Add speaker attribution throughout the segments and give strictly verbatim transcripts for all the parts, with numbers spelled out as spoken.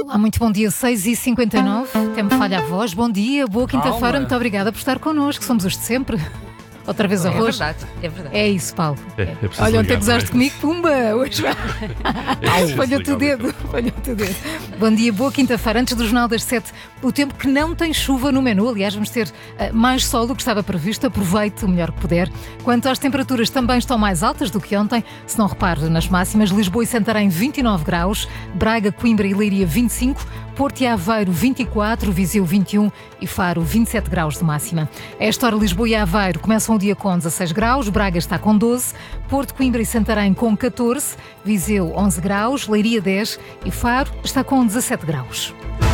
Speaker 1: Olá, muito bom dia, seis e cinquenta e nove, tempo falha a voz, bom dia, boa quinta-feira, muito obrigada por estar connosco, somos os de sempre. Outra vez arroz.
Speaker 2: É verdade, é verdade.
Speaker 1: É isso, Paulo.
Speaker 3: É, é
Speaker 1: Olha, ontem
Speaker 3: ligar,
Speaker 1: gozaste
Speaker 3: é?
Speaker 1: comigo, pumba, hoje vai. Falhou-te o dedo, falhou-te o dedo. Bom dia, boa quinta-feira. Antes do Jornal das Sete, o tempo que não tem chuva no menu. Aliás, vamos ter uh, mais sol do que estava previsto. Aproveite o melhor que puder. Quanto às temperaturas, também estão mais altas do que ontem. Se não repare nas máximas, Lisboa e Santarém vinte e nove graus, Braga, Coimbra e Leiria vinte e cinco, Porto e Aveiro vinte e quatro, Viseu vinte e um e Faro vinte e sete graus de máxima. A esta hora, Lisboa e Aveiro começam o dia com dezasseis graus, Braga está com doze, Porto, Coimbra e Santarém com catorze, Viseu onze graus, Leiria dez e Faro está com dezassete graus.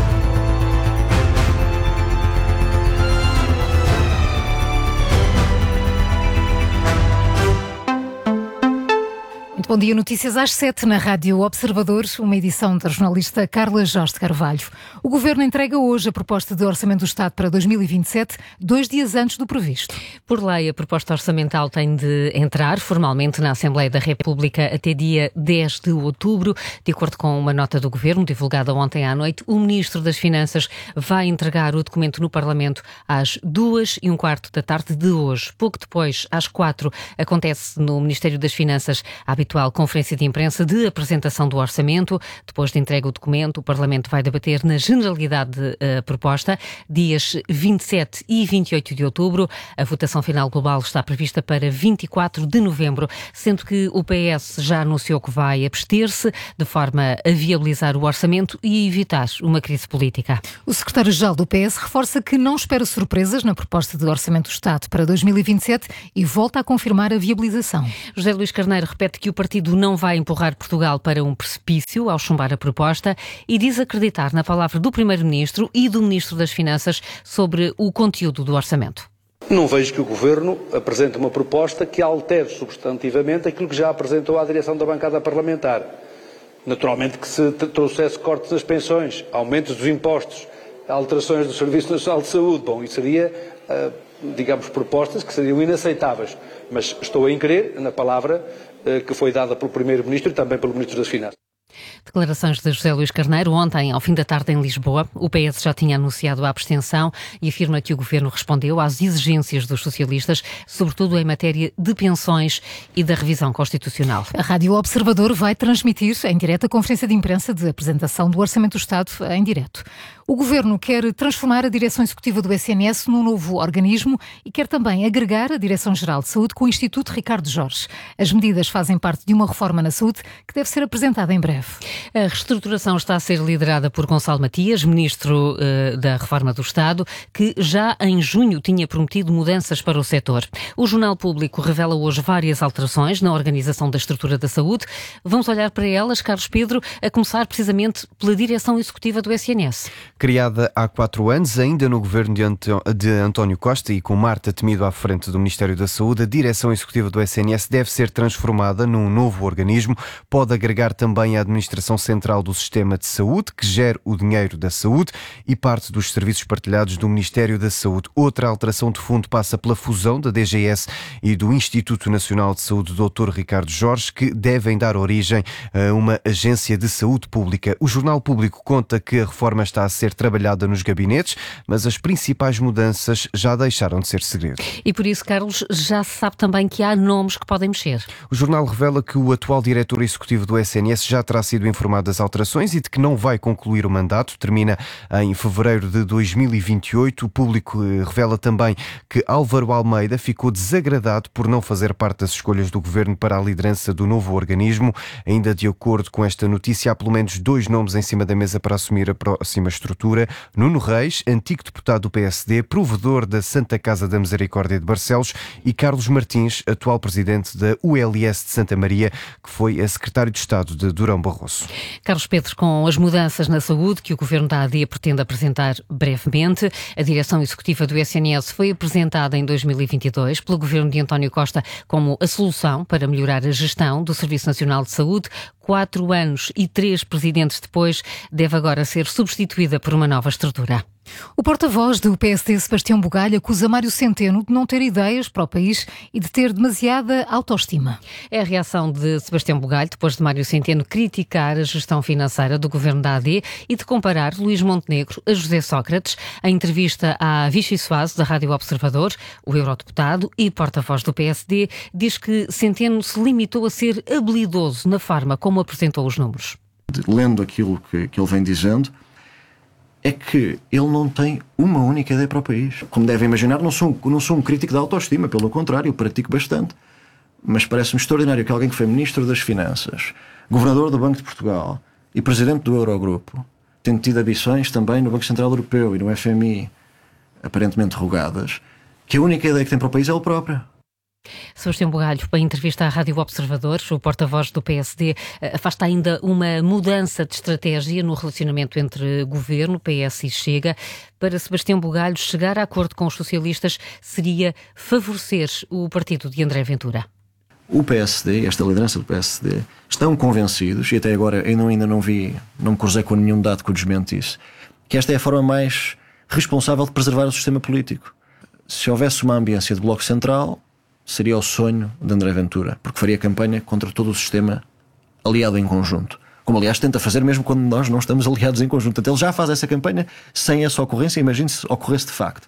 Speaker 1: Muito bom dia, notícias às sete na Rádio Observador, uma edição da jornalista Carla Jorge de Carvalho. O Governo entrega hoje a proposta de Orçamento do Estado para dois mil e vinte e sete, dois dias antes do previsto.
Speaker 2: Por lei, a proposta orçamental tem de entrar formalmente na Assembleia da República até dia dez de outubro. De acordo com uma nota do Governo, divulgada ontem à noite, o Ministro das Finanças vai entregar o documento no Parlamento às duas e um quarto da tarde de hoje. Pouco depois, às quatro, acontece no Ministério das Finanças a habitual conferência de imprensa de apresentação do orçamento. Depois de entrega o documento, o Parlamento vai debater na generalidade a proposta. Dias vinte e sete e vinte e oito de outubro, a votação final global está prevista para vinte e quatro de novembro, sendo que o P S já anunciou que vai abster-se de forma a viabilizar o orçamento e evitar uma crise política.
Speaker 1: O secretário-geral do P S reforça que não espera surpresas na proposta de Orçamento do Estado para dois mil e vinte e sete e volta a confirmar a viabilização.
Speaker 2: José Luís Carneiro repete que o partido não vai empurrar Portugal para um precipício ao chumbar a proposta e diz acreditar na palavra do Primeiro-Ministro e do Ministro das Finanças sobre o conteúdo do orçamento.
Speaker 4: Não vejo que o Governo apresente uma proposta que altere substantivamente aquilo que já apresentou à direção da bancada parlamentar. Naturalmente que se trouxesse cortes nas pensões, aumentos dos impostos, alterações do Serviço Nacional de Saúde, bom, isso seria, digamos, propostas que seriam inaceitáveis. Mas estou a crer na palavra que foi dada pelo Primeiro-Ministro e também pelo Ministro das Finanças.
Speaker 2: Declarações de José Luís Carneiro ontem, ao fim da tarde em Lisboa. O P S já tinha anunciado a abstenção e afirma que o Governo respondeu às exigências dos socialistas, sobretudo em matéria de pensões e da revisão constitucional.
Speaker 1: A Rádio Observador vai transmitir em direto a conferência de imprensa de apresentação do Orçamento do Estado em direto. O Governo quer transformar a Direção Executiva do S N S num novo organismo e quer também agregar a Direção-Geral de Saúde com o Instituto Ricardo Jorge. As medidas fazem parte de uma reforma na saúde que deve ser apresentada em breve.
Speaker 2: A reestruturação está a ser liderada por Gonçalo Matias, Ministro uh, da Reforma do Estado, que já em junho tinha prometido mudanças para o setor. O Jornal Público revela hoje várias alterações na organização da estrutura da saúde. Vamos olhar para elas, Carlos Pedro, a começar precisamente pela Direção Executiva do S N S.
Speaker 5: Criada há quatro anos, ainda no governo de, Anto- de António Costa e com Marta Temido à frente do Ministério da Saúde, a Direção Executiva do S N S deve ser transformada num novo organismo. Pode agregar também a Administração Central do Sistema de Saúde, que gera o dinheiro da saúde e parte dos serviços partilhados do Ministério da Saúde. Outra alteração de fundo passa pela fusão da D G S e do Instituto Nacional de Saúde, doutor Ricardo Jorge, que devem dar origem a uma agência de saúde pública. O Jornal Público conta que a reforma está a ser trabalhada nos gabinetes, mas as principais mudanças já deixaram de ser segredo.
Speaker 2: E por isso, Carlos, já se sabe também que há nomes que podem mexer.
Speaker 5: O jornal revela que o atual diretor executivo do S N S já terá sido informado das alterações e de que não vai concluir o mandato. Termina em fevereiro de dois mil e vinte e oito. O Público revela também que Álvaro Almeida ficou desagradado por não fazer parte das escolhas do governo para a liderança do novo organismo. Ainda de acordo com esta notícia, há pelo menos dois nomes em cima da mesa para assumir a próxima estrutura. Nuno Reis, antigo deputado do P S D, provedor da Santa Casa da Misericórdia de Barcelos, e Carlos Martins, atual presidente da U L S de Santa Maria, que foi a secretário de Estado de Durão Barroso.
Speaker 2: Carlos Pedro, com as mudanças na saúde que o Governo da A D pretende apresentar brevemente, a Direção Executiva do S N S foi apresentada em dois mil e vinte e dois pelo Governo de António Costa como a solução para melhorar a gestão do Serviço Nacional de Saúde. Quatro anos e três presidentes depois, deve agora ser substituída por uma nova estrutura.
Speaker 1: O porta-voz do P S D, Sebastião Bugalho, acusa Mário Centeno de não ter ideias para o país e de ter demasiada autoestima.
Speaker 2: É a reação de Sebastião Bugalho depois de Mário Centeno criticar a gestão financeira do governo da A D e de comparar Luís Montenegro a José Sócrates. Em entrevista à Vichy Soares, da Rádio Observador, o eurodeputado e porta-voz do P S D diz que Centeno se limitou a ser habilidoso na forma como apresentou os números.
Speaker 3: Lendo aquilo que, que ele vem dizendo, é que ele não tem uma única ideia para o país. Como devem imaginar, não sou, não sou um crítico da autoestima, pelo contrário, pratico bastante. Mas parece-me extraordinário que alguém que foi Ministro das Finanças, Governador do Banco de Portugal e Presidente do Eurogrupo, tendo tido ambições também no Banco Central Europeu e no F M I, aparentemente rogadas, que a única ideia que tem para o país é ele próprio.
Speaker 2: Sebastião Bugalho, em entrevista à Rádio Observador, o porta-voz do P S D afasta ainda uma mudança de estratégia no relacionamento entre Governo, P S e Chega. Para Sebastião Bugalho, chegar a acordo com os socialistas seria favorecer o partido de André Ventura.
Speaker 3: O P S D, esta liderança do P S D, estão convencidos, e até agora eu ainda não vi, não me cruzei com nenhum dado que o desmentisse, que esta é a forma mais responsável de preservar o sistema político. Se houvesse uma ambiência de Bloco Central, seria o sonho de André Ventura, porque faria campanha contra todo o sistema aliado em conjunto. Como, aliás, tenta fazer mesmo quando nós não estamos aliados em conjunto. Portanto, ele já faz essa campanha sem essa ocorrência. Imagine se ocorresse de facto.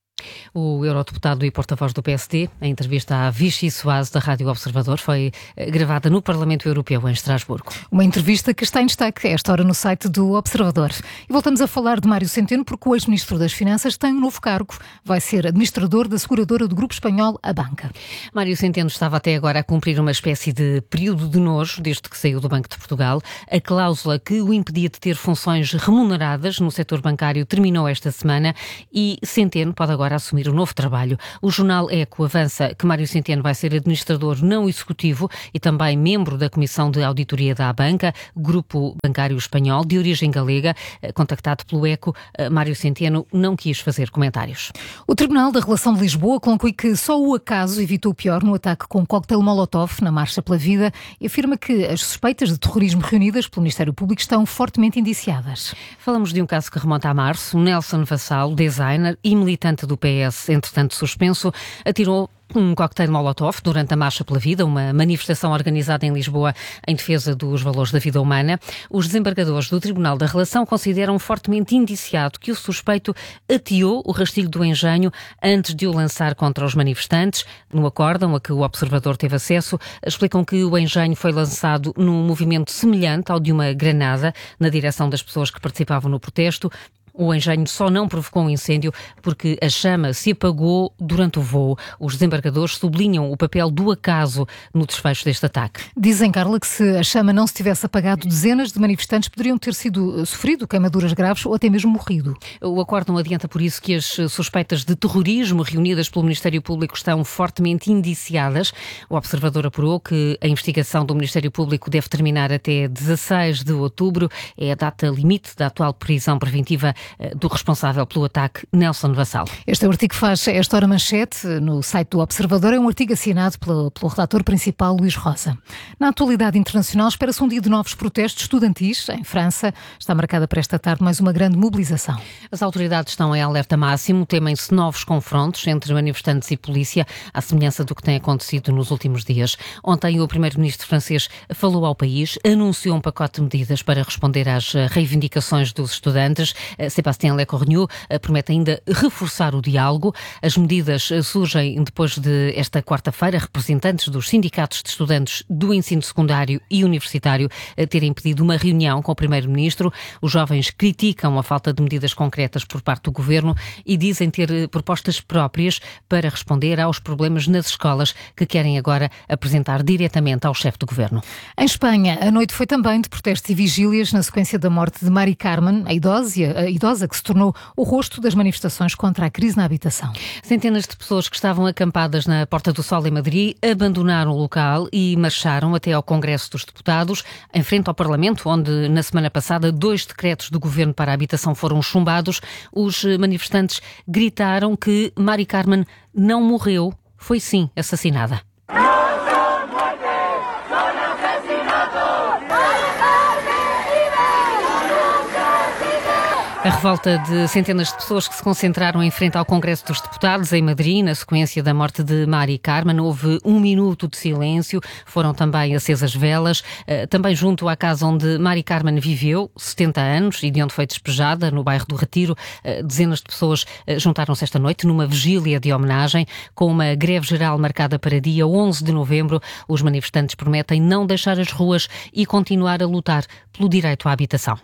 Speaker 2: O eurodeputado e porta-voz do P S D, em entrevista à Vichy Soares, da Rádio Observador, foi gravada no Parlamento Europeu, em Estrasburgo.
Speaker 1: Uma entrevista que está em destaque a esta hora no site do Observador. E voltamos a falar de Mário Centeno, porque o ex-ministro das Finanças tem um novo cargo. Vai ser administrador da seguradora do grupo espanhol A Banca.
Speaker 2: Mário Centeno estava até agora a cumprir uma espécie de período de nojo, desde que saiu do Banco de Portugal. A cláusula que o impedia de ter funções remuneradas no setor bancário terminou esta semana e Centeno pode agora assumir um novo trabalho. O jornal Eco avança que Mário Centeno vai ser administrador não executivo e também membro da Comissão de Auditoria da Abanca, grupo bancário espanhol de origem galega. Contactado pelo Eco, Mário Centeno não quis fazer comentários.
Speaker 1: O Tribunal da Relação de Lisboa conclui que só o acaso evitou o pior no ataque com coquetel Molotov na Marcha pela Vida e afirma que as suspeitas de terrorismo reunidas pelo Ministério Público estão fortemente indiciadas.
Speaker 2: Falamos de um caso que remonta a março. Nelson Vassalo, designer e militante do P S, entretanto suspenso, atirou um coquetel Molotov durante a Marcha pela Vida, uma manifestação organizada em Lisboa em defesa dos valores da vida humana. Os desembargadores do Tribunal da Relação consideram fortemente indiciado que o suspeito ateou o rastilho do engenho antes de o lançar contra os manifestantes. No acórdão a que o Observador teve acesso, explicam que o engenho foi lançado num movimento semelhante ao de uma granada na direção das pessoas que participavam no protesto. O engenho só não provocou um incêndio porque a chama se apagou durante o voo. Os desembargadores sublinham o papel do acaso no desfecho deste ataque.
Speaker 1: Dizem, Carla, que se a chama não se tivesse apagado, dezenas de manifestantes poderiam ter sido sofrido queimaduras graves ou até mesmo morrido.
Speaker 2: O acórdão adianta por isso que as suspeitas de terrorismo reunidas pelo Ministério Público estão fortemente indiciadas. O Observador apurou que a investigação do Ministério Público deve terminar até dezasseis de outubro. É a data limite da atual prisão preventiva do responsável pelo ataque, Nelson Vassalo.
Speaker 1: Este é o artigo que faz esta hora manchete no site do Observador. É um artigo assinado pelo, pelo redator principal, Luís Rosa. Na atualidade internacional, espera-se um dia de novos protestos estudantis. Em França, está marcada para esta tarde mais uma grande mobilização.
Speaker 2: As autoridades estão em alerta máximo. Temem-se novos confrontos entre manifestantes e polícia, à semelhança do que tem acontecido nos últimos dias. Ontem, o primeiro-ministro francês falou ao país, anunciou um pacote de medidas para responder às reivindicações dos estudantes. Sébastien Lecornu promete ainda reforçar o diálogo. As medidas surgem depois de esta quarta-feira representantes dos sindicatos de estudantes do ensino secundário e universitário terem pedido uma reunião com o primeiro-ministro. Os jovens criticam a falta de medidas concretas por parte do governo e dizem ter propostas próprias para responder aos problemas nas escolas que querem agora apresentar diretamente ao chefe do governo.
Speaker 1: Em Espanha, a noite foi também de protestos e vigílias na sequência da morte de Mari Carmen, a idosa, a idosa que se tornou o rosto das manifestações contra a crise na habitação.
Speaker 2: Centenas de pessoas que estavam acampadas na Porta do Sol em Madrid abandonaram o local e marcharam até ao Congresso dos Deputados, em frente ao Parlamento, onde na semana passada dois decretos do Governo para a habitação foram chumbados. Os manifestantes gritaram que Mari Carmen não morreu, foi sim assassinada. A revolta de centenas de pessoas que se concentraram em frente ao Congresso dos Deputados em Madrid, na sequência da morte de Mari Carmen, houve um minuto de silêncio, foram também acesas velas, também junto à casa onde Mari Carmen viveu, setenta anos, e de onde foi despejada, no bairro do Retiro. Dezenas de pessoas juntaram-se esta noite numa vigília de homenagem, com uma greve geral marcada para dia onze de novembro. Os manifestantes prometem não deixar as ruas e continuar a lutar pelo direito à habitação.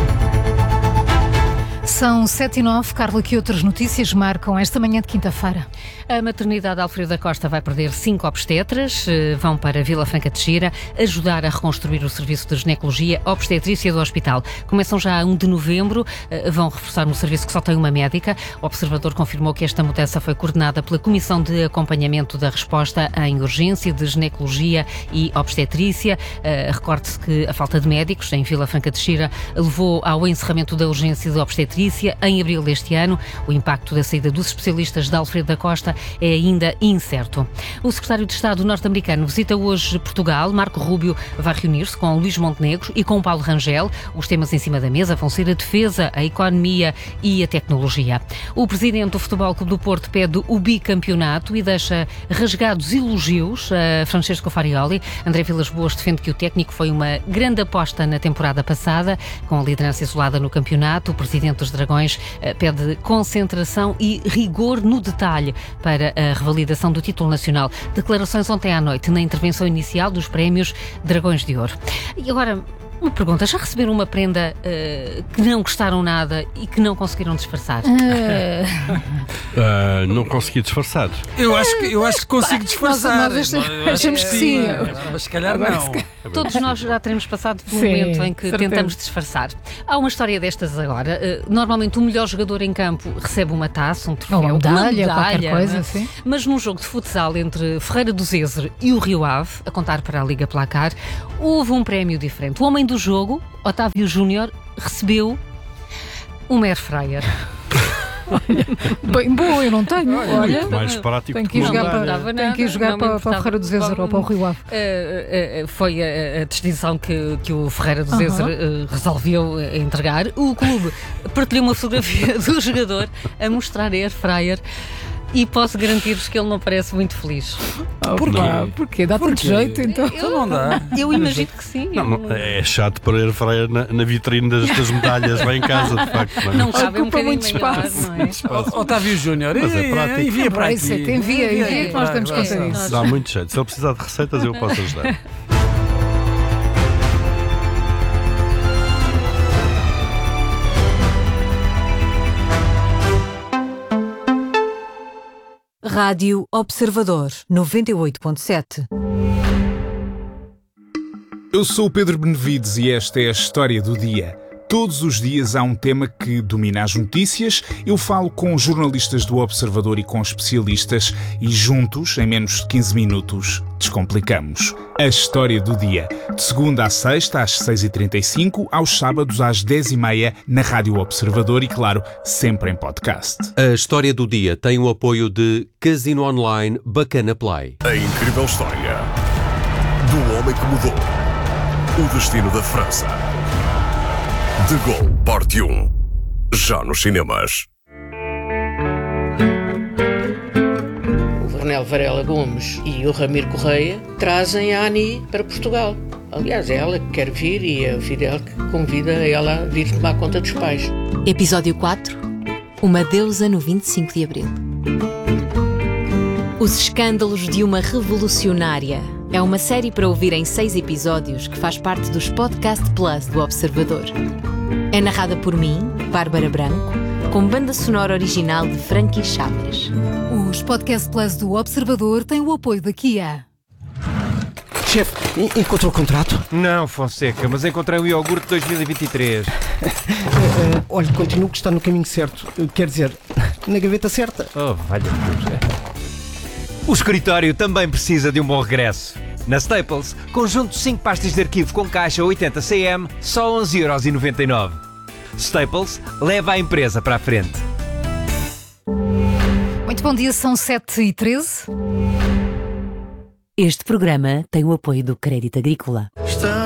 Speaker 1: São sete e nove. Carla, que outras notícias marcam esta manhã de quinta-feira?
Speaker 2: A maternidade Alfredo da Costa vai perder cinco obstetras, vão para Vila Franca de Xira ajudar a reconstruir o serviço de ginecologia obstetrícia do hospital. Começam já a um de novembro, vão reforçar um serviço que só tem uma médica. O Observador confirmou que esta mudança foi coordenada pela Comissão de Acompanhamento da Resposta em Urgência de Ginecologia e Obstetrícia. Recorde-se que a falta de médicos em Vila Franca de Xira levou ao encerramento da urgência de obstetrícia em abril deste ano. O impacto da saída dos especialistas de Alfredo da Costa é ainda incerto. O secretário de Estado norte-americano visita hoje Portugal. Marco Rubio vai reunir-se com Luís Montenegro e com Paulo Rangel. Os temas em cima da mesa vão ser a defesa, a economia e a tecnologia. O presidente do Futebol Clube do Porto pede o bicampeonato e deixa rasgados elogios a Francesco Farioli. André Vilas-Boas defende que o técnico foi uma grande aposta na temporada passada. Com a liderança isolada no campeonato, o presidente dos Dragões pede concentração e rigor no detalhe para a revalidação do título nacional. Declarações ontem à noite na intervenção inicial dos prémios Dragões de Ouro. E agora, uma pergunta, já receberam uma prenda uh, que não gostaram nada e que não conseguiram disfarçar?
Speaker 1: Uh...
Speaker 6: Uh, não consegui disfarçar.
Speaker 7: Eu acho que, eu acho que consigo disfarçar.
Speaker 1: Nós, nós achamos que sim.
Speaker 7: Mas se calhar não.
Speaker 2: Todos nós já teremos passado por um
Speaker 1: sim,
Speaker 2: momento em que
Speaker 1: certeza.
Speaker 2: tentamos disfarçar. Há uma história destas agora. Uh, normalmente o melhor jogador em campo recebe uma taça, um troféu,
Speaker 1: uma medalha,
Speaker 2: uma medalha
Speaker 1: qualquer coisa,
Speaker 2: né?
Speaker 1: sim.
Speaker 2: Mas num jogo de futsal entre Ferreira do Zezer e o Rio Ave, a contar para a Liga Placar, houve um prémio diferente. O homem do jogo, Otávio Júnior, recebeu um air fryer.
Speaker 1: Bem bom, eu não tenho.
Speaker 6: Olha,
Speaker 1: Olha,
Speaker 6: muito mais prático
Speaker 1: tenho que ir
Speaker 6: que
Speaker 1: jogar,
Speaker 6: uma
Speaker 1: para,
Speaker 6: medalha.
Speaker 1: tenho que ir jogar
Speaker 2: Não,
Speaker 1: para,
Speaker 2: não
Speaker 1: para o Ferreira do Zezer ou para o Rio Ave.
Speaker 2: Uh, uh, foi a, a distinção que, que o Ferreira do
Speaker 1: Uhum.
Speaker 2: Zezer uh, resolveu entregar. O clube partilhou uma fotografia do jogador a mostrar a air fryer. E posso garantir-vos que ele não parece muito feliz.
Speaker 1: Oh,
Speaker 7: Porquê?
Speaker 1: Porquê? Dá tanto jeito, então.
Speaker 7: Então não dá.
Speaker 2: Eu imagino que sim.
Speaker 6: Não, não, é chato para ir fryer na, na vitrine das, das medalhas lá em casa, de facto. Não, é?
Speaker 2: Não cabe um
Speaker 1: Ocupa
Speaker 2: bocadinho
Speaker 1: muito
Speaker 2: maior,
Speaker 1: espaço.
Speaker 2: não é?
Speaker 7: Otávio Júnior,
Speaker 6: Mas é prático.
Speaker 7: envia para
Speaker 1: Vai
Speaker 7: aqui.
Speaker 1: ser, envia, envia que nós temos conta
Speaker 2: vai.
Speaker 1: disso.
Speaker 6: Dá muito jeito. Se ele precisar de receitas, eu posso ajudar.
Speaker 8: Rádio Observador noventa e oito ponto sete.
Speaker 9: Eu sou o Pedro Benevides e esta é a história do dia. Todos os dias há um tema que domina as notícias. Eu falo com jornalistas do Observador e com especialistas e juntos, em menos de quinze minutos, descomplicamos. A história do dia. De segunda à sexta, às seis e trinta e cinco, aos sábados às dez e meia, na Rádio Observador e, claro, sempre em podcast.
Speaker 10: A história do dia tem o apoio de Casino Online Bacana Play.
Speaker 11: A incrível história do homem que mudou o destino da França. De Gaulle, parte um. Já nos cinemas.
Speaker 12: O Vernel Varela Gomes e o Ramiro Correia trazem a Ani para Portugal. Aliás, é ela que quer vir e é o Fidel que convida ela a vir tomar conta dos pais.
Speaker 8: Episódio quatro. Uma deusa no vinte e cinco de abril. Os escândalos de uma revolucionária. É uma série para ouvir em seis episódios que faz parte dos Podcast Plus do Observador. É narrada por mim, Bárbara Branco, com banda sonora original de Frankie Chaves.
Speaker 1: Os Podcast Plus do Observador têm o apoio da Kia.
Speaker 13: Chefe, encontrou o contrato?
Speaker 5: Não, Fonseca, mas encontrei o iogurte dois mil e vinte e três.
Speaker 13: uh, uh, olha, continuo que está no caminho certo. Uh, quer dizer, na gaveta certa.
Speaker 5: Oh, valha-me Deus. O escritório também precisa de um bom regresso. Na Staples, conjunto de cinco pastas de arquivo com caixa oitenta centímetros, só onze euros e noventa e nove. Staples leva a empresa para a frente.
Speaker 1: Muito bom dia, são sete e treze.
Speaker 8: Este programa tem o apoio do Crédito Agrícola.